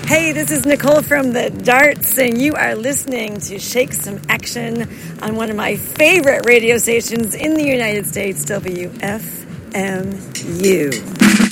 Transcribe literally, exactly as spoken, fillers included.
Hey, this is Nicole from the Darts, and you are listening to Shake Some Action on one of my favorite radio stations in the United States, W F M U.